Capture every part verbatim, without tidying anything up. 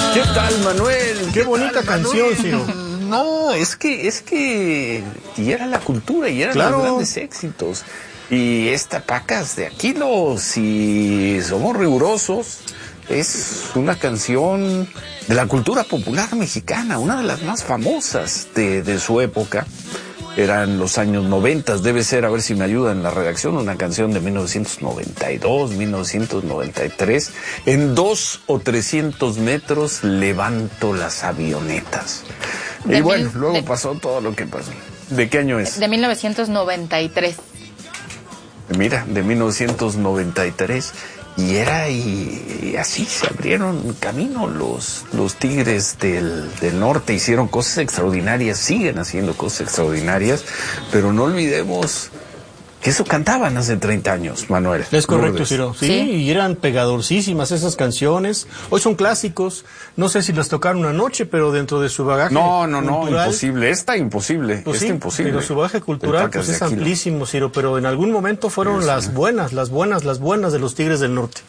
¿Qué tal, Manuel? Qué, ¿Qué bonita tal, canción, Ciro. No, es que, es que, y era la cultura, y eran claro. los grandes éxitos. Y esta Pacas de Aquilo, si somos rigurosos, es una canción de la cultura popular mexicana, una de las más famosas de, de su época. Eran los años noventas, debe ser, a ver si me ayuda en la redacción, una canción de mil novecientos noventa y dos, mil novecientos noventa y tres. En dos o trescientos metros levanto las avionetas. De y bueno, mil, luego de, pasó todo lo que pasó. ¿De qué año es? De mil novecientos noventa y tres. Mira, de mil novecientos noventa y tres. Y era, y, y así se abrieron camino los, los Tigres del, del Norte, hicieron cosas extraordinarias, siguen haciendo cosas extraordinarias, pero no olvidemos que eso cantaban hace treinta años, Manuel. Es correcto, Ciro. Sí, sí, y eran pegadorcísimas esas canciones. Hoy son clásicos. No sé si las tocaron una noche, pero dentro de su bagaje No, no, cultural, no, imposible. Esta imposible. Pues esta sí, imposible. pero su bagaje cultural pues es amplísimo, Ciro. Pero en algún momento fueron sí, las sí. buenas, las buenas, las buenas de los Tigres del Norte.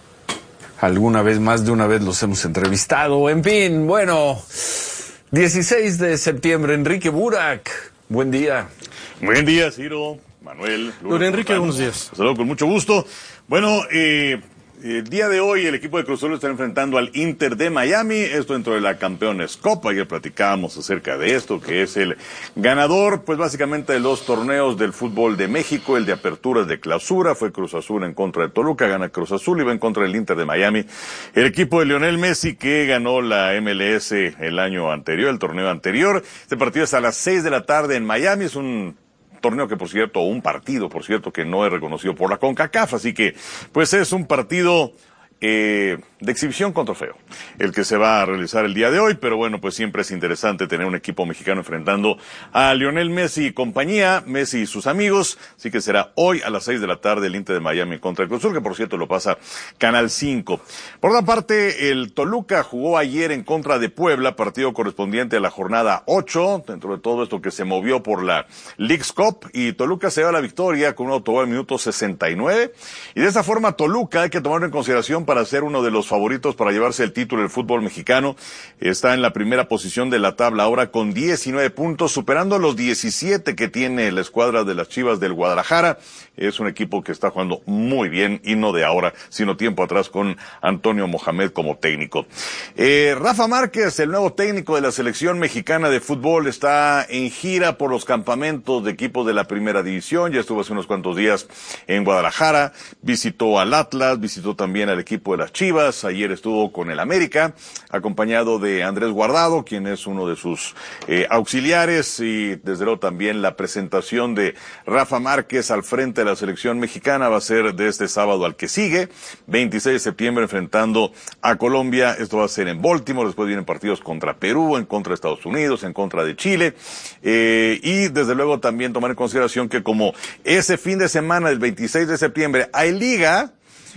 Alguna vez, más de una vez los hemos entrevistado. En fin, bueno, dieciséis de septiembre, Enrique Burak. Buen día. Buen día, Ciro. Manuel. Don Enrique, buenos días. Saludos con mucho gusto. Bueno, eh, el día de hoy el equipo de Cruz Azul está enfrentando al Inter de Miami, esto dentro de la Campeones Cup. Ayer platicábamos acerca de esto, que es el ganador, pues básicamente de los torneos del fútbol de México, el de apertura, el de clausura. Fue Cruz Azul en contra de Toluca, gana Cruz Azul y va en contra del Inter de Miami. El equipo de Lionel Messi, que ganó la M L S el año anterior, el torneo anterior. Este partido es a las seis de la tarde en Miami, es un torneo que, por cierto, un partido, por cierto, que no es reconocido por la CONCACAF, así que, pues es un partido eh, de exhibición con trofeo, el que se va a realizar el día de hoy, pero bueno, pues siempre es interesante tener un equipo mexicano enfrentando a Lionel Messi y compañía, Messi y sus amigos, así que será hoy a las seis de la tarde el Inter de Miami contra el Cruz Azul, que por cierto lo pasa Canal cinco. Por otra parte, el Toluca jugó ayer en contra de Puebla, partido correspondiente a la jornada ocho, dentro de todo esto que se movió por la Leagues Cup, y Toluca se da la victoria con un autogol al minuto sesenta y nueve, y de esa forma Toluca hay que tomarlo en consideración para ser uno de los favoritos para llevarse el título del fútbol mexicano. Está en la primera posición de la tabla ahora con diecinueve puntos, superando los diecisiete que tiene la escuadra de las Chivas del Guadalajara. Es un equipo que está jugando muy bien, y no de ahora, sino tiempo atrás, con Antonio Mohamed como técnico. Eh, Rafa Márquez, el nuevo técnico de la selección mexicana de fútbol, está en gira por los campamentos de equipos de la primera división. Ya estuvo hace unos cuantos días en Guadalajara, visitó al Atlas, visitó también al equipo de las Chivas, ayer estuvo con el América, acompañado de Andrés Guardado, quien es uno de sus eh, auxiliares, y desde luego también la presentación de Rafa Márquez al frente de la selección mexicana va a ser de este sábado al que sigue, veintiséis de septiembre, enfrentando a Colombia. Esto va a ser en Baltimore, después vienen partidos contra Perú, en contra de Estados Unidos, en contra de Chile, eh, y desde luego también tomar en consideración que como ese fin de semana del veintiséis de septiembre hay liga,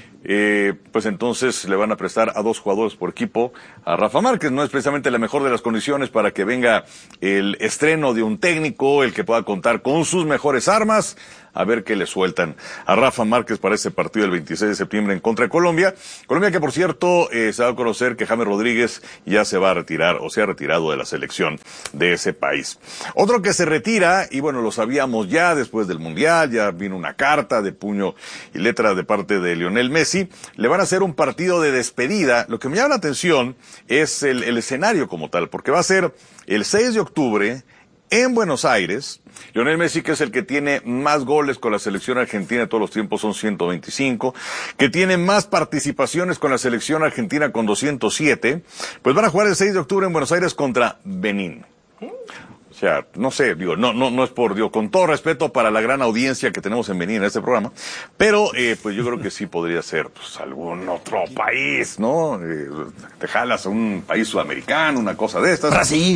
Eh, pues entonces le van a prestar a dos jugadores por equipo a Rafa Márquez. No es precisamente la mejor de las condiciones para que venga el estreno de un técnico, el que pueda contar con sus mejores armas. A ver qué le sueltan a Rafa Márquez para ese partido del veintiséis de septiembre en contra de Colombia. Colombia que, por cierto, eh, se va a conocer que James Rodríguez ya se va a retirar, o se ha retirado de la selección de ese país. Otro que se retira, y bueno, lo sabíamos ya después del Mundial, ya vino una carta de puño y letra de parte de Lionel Messi. Le van a hacer un partido de despedida. Lo que me llama la atención es el, el escenario como tal, porque va a ser el seis de octubre en Buenos Aires. Lionel Messi, que es el que tiene más goles con la selección argentina de todos los tiempos, son ciento veinticinco, que tiene más participaciones con la selección argentina con doscientos siete, pues van a jugar el seis de octubre en Buenos Aires contra Benín. O sea, no sé, digo, no, no, no es por, digo, con todo respeto para la gran audiencia que tenemos en Benín en este programa, pero, eh, pues yo creo que sí podría ser, pues, algún otro país, ¿no? Eh, te jalas a un país sudamericano, una cosa de estas. Brasil.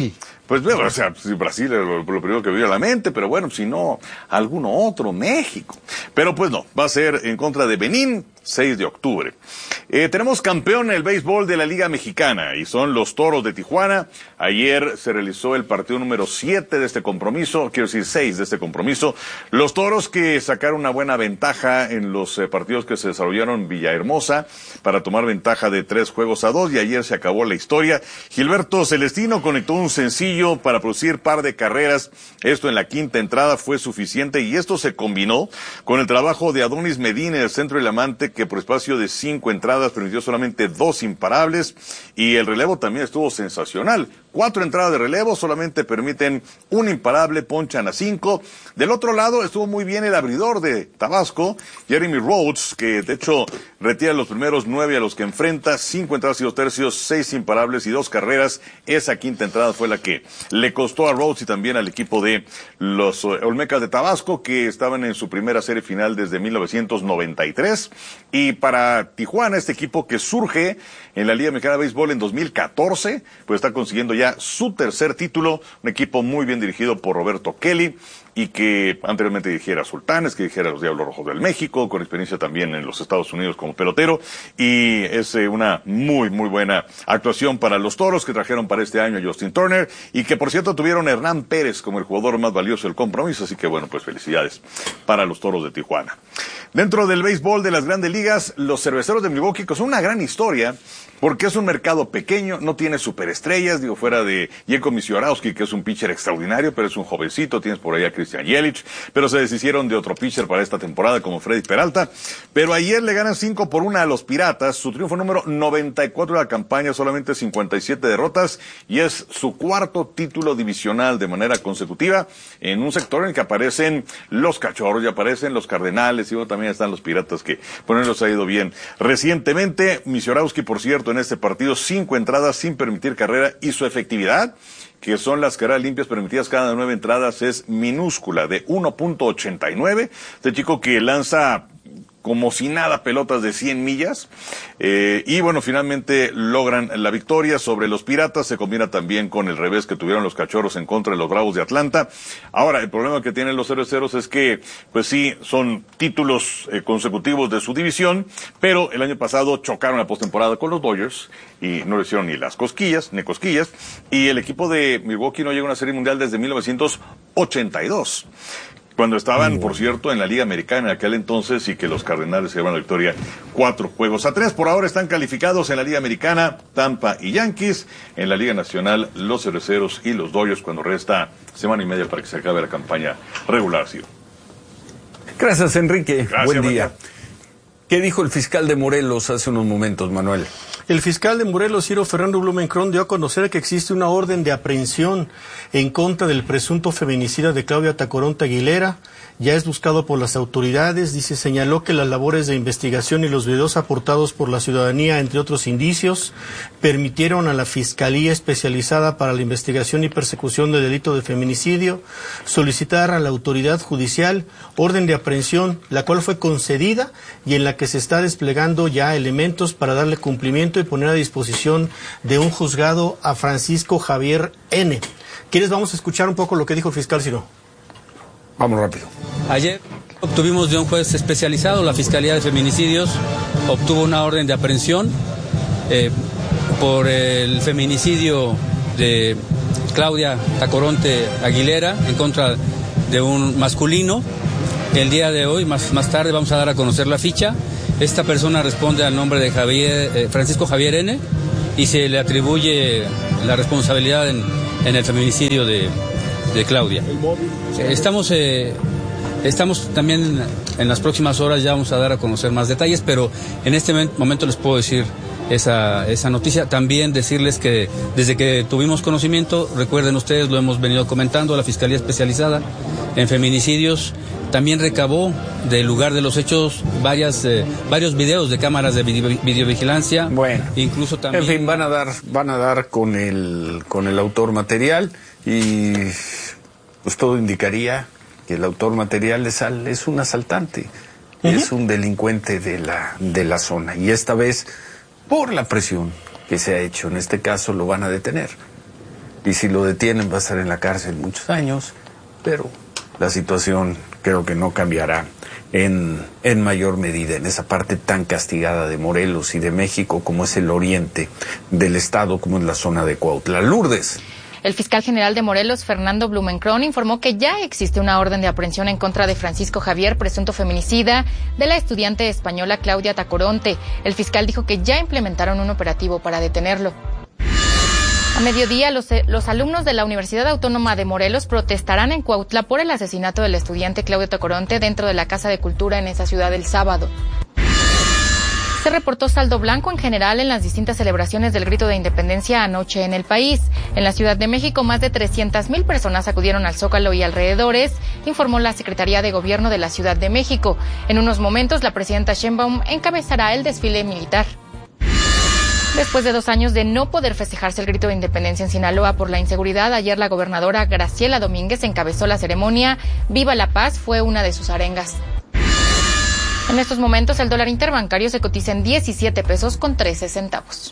pues bueno, o sea, si Brasil es lo, lo primero que me viene a la mente, pero bueno, si no, alguno otro, México. Pero pues no, va a ser en contra de Benín, seis de octubre. Eh, tenemos campeón en el béisbol de la Liga Mexicana y son los Toros de Tijuana. Ayer se realizó el partido número siete de este compromiso, quiero decir seis de este compromiso. Los Toros que sacaron una buena ventaja en los eh, partidos que se desarrollaron en Villahermosa para tomar ventaja de tres juegos a dos y ayer se acabó la historia. Gilberto Celestino conectó un sencillo para producir par de carreras. Esto en la quinta entrada fue suficiente y esto se combinó con el trabajo de Adonis Medina en el centro del Amante, que por espacio de cinco entradas permitió solamente dos imparables y el relevo también estuvo sensacional. Cuatro entradas de relevo solamente permiten un imparable, ponchan a cinco. Del otro lado estuvo muy bien el abridor de Tabasco, Jeremy Rhodes, que de hecho retira los primeros nueve a los que enfrenta, cinco entradas y dos tercios, seis imparables y dos carreras. Esa quinta entrada fue la que le costó a Rhodes y también al equipo de los Olmecas de Tabasco, que estaban en su primera serie final desde mil novecientos noventa y tres. Y para Tijuana, este equipo que surge en la Liga Mexicana de Béisbol en dos mil catorce, pues está consiguiendo ya su tercer título, un equipo muy bien dirigido por Roberto Kelly y que anteriormente dirigiera a Sultanes, que dirigiera a los Diablos Rojos del México, con experiencia también en los Estados Unidos como pelotero, y es eh, una muy, muy buena actuación para los Toros, que trajeron para este año a Justin Turner, y que por cierto tuvieron a Hernán Pérez como el jugador más valioso del compromiso, así que bueno, pues felicidades para los Toros de Tijuana. Dentro del béisbol de las Grandes Ligas, los Cerveceros de Milwaukee, que son una gran historia, porque es un mercado pequeño, no tiene superestrellas, digo, fuera de Jeko Misiorowski, que es un pitcher extraordinario, pero es un jovencito, tienes por ahí a Christian Yelich, pero se deshicieron de otro pitcher para esta temporada como Freddy Peralta, pero ayer le ganan cinco por una a los Piratas, su triunfo número noventa y cuatro de la campaña, solamente cincuenta y siete derrotas, y es su cuarto título divisional de manera consecutiva, en un sector en el que aparecen los Cachorros y aparecen los Cardenales, y bueno, también están los Piratas, que por los ha ido bien recientemente. Misiorowski, por cierto, en este partido, cinco entradas sin permitir carrera, y su efectividad, que son las carreras limpias permitidas cada nueve entradas, es minúscula, de uno punto ochenta y nueve. Este chico que lanza como si nada pelotas de cien millas, eh, y bueno, finalmente logran la victoria sobre los Piratas. Se combina también con el revés que tuvieron los Cachorros en contra de los Bravos de Atlanta. Ahora, el problema que tienen los Cerveceros es que, pues sí, son títulos eh, consecutivos de su división, pero el año pasado chocaron la postemporada con los Dodgers y no le hicieron ni las cosquillas, ni cosquillas, y el equipo de Milwaukee no llega a una serie mundial desde mil novecientos ochenta y dos. Cuando estaban, por cierto, en la Liga Americana en aquel entonces, y que los Cardenales se llevan la victoria cuatro juegos a tres. Por ahora están calificados en la Liga Americana Tampa y Yankees, en la Liga Nacional los Cerveceros y los Dodgers, cuando resta semana y media para que se acabe la campaña regular, Ciro. Gracias, Enrique. Gracias, buen día. María. ¿Qué dijo el fiscal de Morelos hace unos momentos, Manuel? El fiscal de Morelos, Ciro Fernando Blumenkron, dio a conocer que existe una orden de aprehensión en contra del presunto feminicida de Claudia Tacoronte Aguilera. Ya es buscado por las autoridades. Dice, señaló que las labores de investigación y los videos aportados por la ciudadanía, entre otros indicios, permitieron a la Fiscalía Especializada para la Investigación y Persecución del Delito de Feminicidio solicitar a la autoridad judicial orden de aprehensión, la cual fue concedida y en la que se está desplegando ya elementos para darle cumplimiento y poner a disposición de un juzgado a Francisco Javier N. ¿Quieres? Vamos a escuchar un poco lo que dijo el fiscal, Ciro. Vamos rápido. Ayer obtuvimos de un juez especializado, la Fiscalía de Feminicidios obtuvo una orden de aprehensión eh, por el feminicidio de Claudia Tacoronte Aguilera en contra de un masculino. El día de hoy, más, más tarde, vamos a dar a conocer la ficha. Esta persona responde al nombre de Javier, eh, Francisco Javier N. y se le atribuye la responsabilidad en, en el feminicidio de, de Claudia. Estamos, eh, estamos también en las próximas horas, ya vamos a dar a conocer más detalles, pero en este momento les puedo decir esa, esa noticia. También decirles que desde que tuvimos conocimiento, recuerden ustedes, lo hemos venido comentando, la Fiscalía Especializada en Feminicidios también recabó del lugar de los hechos varias, eh, varios videos de cámaras de video, videovigilancia. Bueno, incluso también. En fin, van a dar, van a dar con el, con el autor material y pues todo indicaría que el autor material es, al, es un asaltante, uh-huh. es un delincuente de la, de la zona, y esta vez, por la presión que se ha hecho, en este caso lo van a detener. y si lo detienen va a estar en la cárcel muchos años, pero la situación creo que no cambiará en, en mayor medida en esa parte tan castigada de Morelos y de México como es el oriente del estado, como es la zona de Cuautla. Lourdes. El fiscal general de Morelos, Fernando Blumenkron, informó que ya existe una orden de aprehensión en contra de Francisco Javier, presunto feminicida de la estudiante española Claudia Tacoronte. El fiscal dijo que ya implementaron un operativo para detenerlo. A mediodía, los, los alumnos de la Universidad Autónoma de Morelos protestarán en Cuautla por el asesinato del estudiante Claudia Tacoronte dentro de la Casa de Cultura en esa ciudad el sábado. Se reportó saldo blanco en general en las distintas celebraciones del Grito de Independencia anoche en el país. En la Ciudad de México, más de trescientas mil personas acudieron al Zócalo y alrededores, informó la Secretaría de Gobierno de la Ciudad de México. En unos momentos, la presidenta Sheinbaum encabezará el desfile militar. Después de dos años de no poder festejarse el Grito de Independencia en Sinaloa por la inseguridad, ayer la gobernadora Graciela Domínguez encabezó la ceremonia. Viva la Paz fue una de sus arengas. En estos momentos el dólar interbancario se cotiza en diecisiete pesos con trece centavos.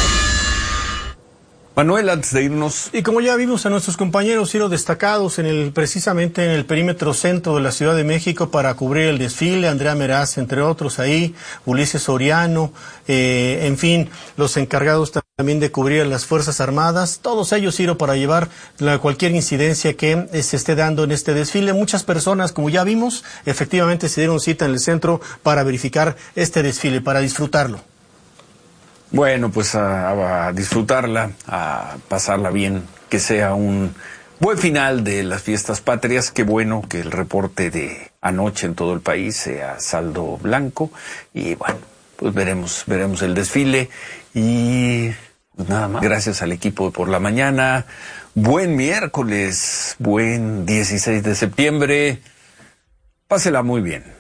Manuel, antes de irnos. Y como ya vimos a nuestros compañeros Ciro destacados en el precisamente en el perímetro centro de la Ciudad de México para cubrir el desfile, Andrea Meraz, entre otros ahí, Ulises Soriano, eh, en fin, los encargados también de cubrir a las Fuerzas Armadas, todos ellos, Ciro, para llevar la, cualquier incidencia que eh, se esté dando en este desfile. Muchas personas, como ya vimos, efectivamente se dieron cita en el centro para verificar este desfile, para disfrutarlo. Bueno, pues a, a disfrutarla, a pasarla bien, que sea un buen final de las fiestas patrias. Qué bueno que el reporte de anoche en todo el país sea saldo blanco. Y bueno, pues veremos, veremos el desfile. Y pues nada más. Gracias al equipo de Por la Mañana. Buen miércoles, buen dieciséis de septiembre. Pásela muy bien.